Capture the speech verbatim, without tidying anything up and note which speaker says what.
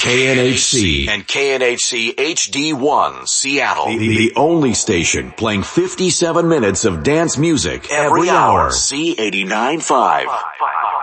Speaker 1: K N H C
Speaker 2: and K N H C H D one Seattle.
Speaker 1: The, the only station playing fifty-seven minutes of dance music every, every hour.
Speaker 2: C eighty-nine point five.